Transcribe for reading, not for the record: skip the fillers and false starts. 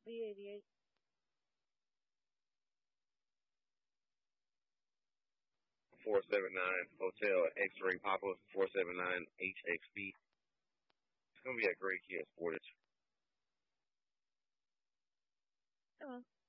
388. 479 Hotel X-Ray Papa 479 HXP. It's gonna be a great kid sportage. Hello.